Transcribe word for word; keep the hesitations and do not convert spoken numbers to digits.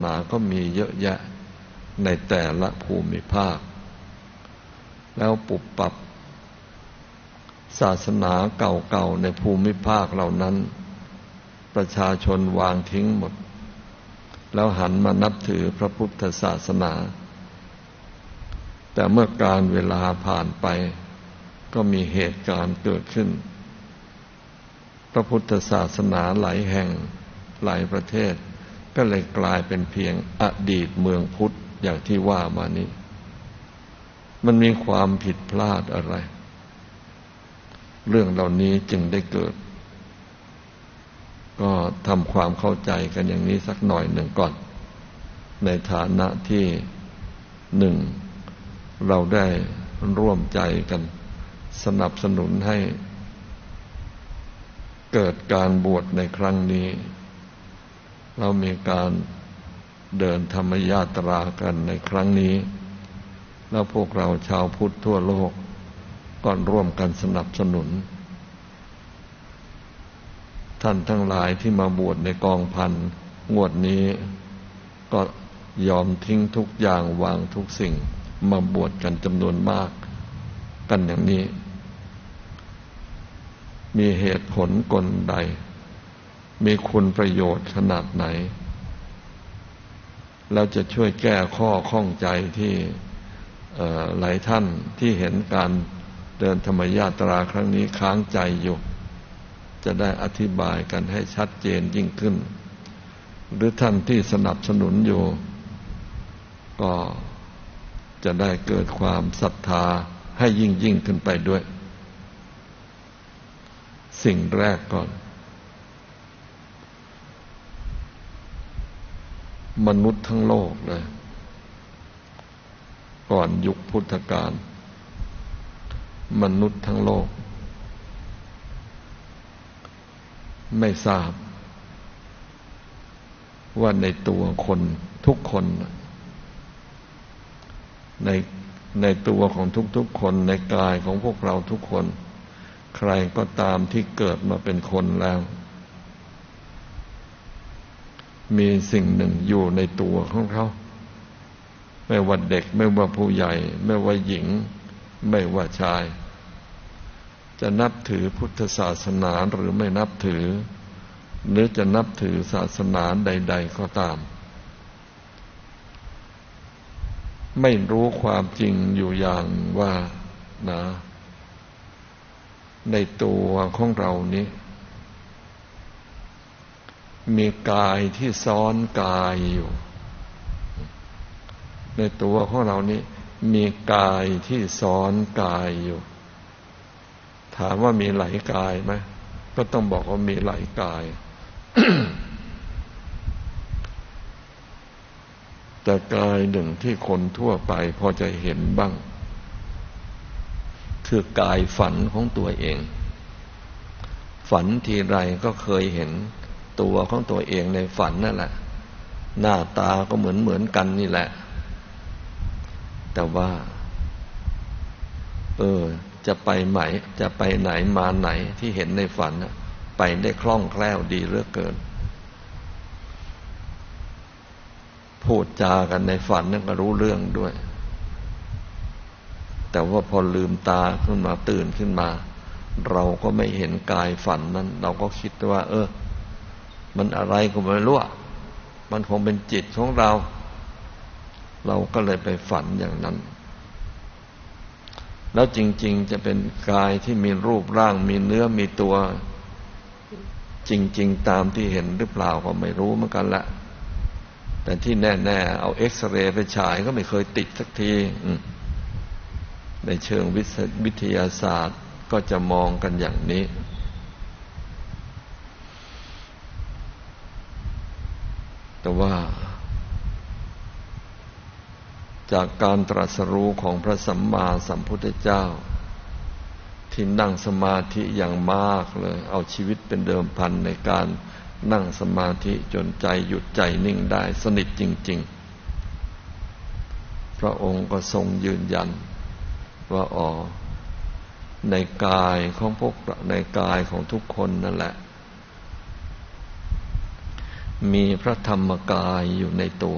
นาก็มีเยอะแยะในแต่ละภูมิภาคแล้วปุบปับศาสนาเก่าๆในภูมิภาคเหล่านั้นประชาชนวางทิ้งหมดแล้วหันมานับถือพระพุทธศาสนาแต่เมื่อการเวลาผ่านไปก็มีเหตุการณ์เกิดขึ้นพระพุทธศาสนาหลายแห่งหลายประเทศก็เลยกลายเป็นเพียงอดีตเมืองพุทธอย่างที่ว่ามานี้มันมีความผิดพลาดอะไรเรื่องเหล่านี้จึงได้เกิดก็ทำความเข้าใจกันอย่างนี้สักหน่อยหนึ่งก่อนในฐานะที่หนึ่งเราได้ร่วมใจกันสนับสนุนให้เกิดการบวชในครั้งนี้เรามีการเดินธรรมยาตรากันในครั้งนี้แล้วพวกเราชาวพุทธทั่วโลกก็ร่วมกันสนับสนุนท่านทั้งหลายที่มาบวชในกองพันงวดนี้ก็ยอมทิ้งทุกอย่างวางทุกสิ่งมาบวชกันจำนวนมากกันอย่างนี้มีเหตุผลกลใดมีคุณประโยชน์ขนาดไหนเราจะช่วยแก้ข้อข้องใจที่หลายท่านที่เห็นการเดินธรรมยาตราครั้งนี้ค้างใจอยู่จะได้อธิบายกันให้ชัดเจนยิ่งขึ้นหรือท่านที่สนับสนุนอยู่ก็จะได้เกิดความศรัทธาให้ยิ่งยิ่งขึ้นไปด้วยสิ่งแรกก่อนมนุษย์ทั้งโลกเลยก่อนยุคพุทธกาลมนุษย์ทั้งโลกไม่ทราบว่าในตัวคนทุกคนในในตัวของทุกๆคนในกายของพวกเราทุกคนใครก็ตามที่เกิดมาเป็นคนแล้วมีสิ่งหนึ่งอยู่ในตัวของเขาไม่ว่าเด็กไม่ว่าผู้ใหญ่ไม่ว่าหญิงไม่ว่าชายจะนับถือพุทธศาสนาหรือไม่นับถือหรือจะนับถือศาสนาใดๆก็ตามไม่รู้ความจริงอยู่อย่างว่านะในตัวของเรานี้มีกายที่ซ้อนกายอยู่ในตัวของเรานี้มีกายที่ซ้อนกายอยู่ถามว่ามีหลายกายไหมก็ต้องบอกว่ามีหลายกาย แต่กายหนึ่งที่คนทั่วไปพอจะเห็นบ้างคือกายฝันของตัวเองฝันทีไรก็เคยเห็นตัวของตัวเองในฝันนั่นแหละหน้าตาก็เหมือนเหมือนกันนี่แหละแต่ว่าเออจะไปไหนจะไปไหนมาไหนที่เห็นในฝันไปได้คล่องแคล่วดีเหลือเกินพูดจากันในฝันนั่นก็รู้เรื่องด้วยแต่ว่าพอลืมตาขึ้นมาตื่นขึ้นมาเราก็ไม่เห็นกายฝันนั้นเราก็คิดว่าเออมันอะไรก็ไม่รู้มันคงเป็นจิตของเราเราก็เลยไปฝันอย่างนั้นแล้วจริงๆจะเป็นกายที่มีรูปร่างมีเนื้อมีตัวจริงๆตามที่เห็นหรือเปล่าก็ไม่รู้เหมือนกันละแต่ที่แน่ๆเอาเอ็กซเรย์ไปฉายก็ไม่เคยติดสักทีในเชิงวิทยาศาสตร์ก็จะมองกันอย่างนี้แต่ว่าจากการตรัสรู้ของพระสัมมาสัมพุทธเจ้าที่นั่งสมาธิอย่างมากเลยเอาชีวิตเป็นเดิมพันในการนั่งสมาธิจนใจหยุดใจนิ่งได้สนิทจริงๆพระองค์ก็ทรงยืนยันว่าอ๋อในกายของพวกในกายของทุกคนนั่นแหละมีพระธรรมกายอยู่ในตัว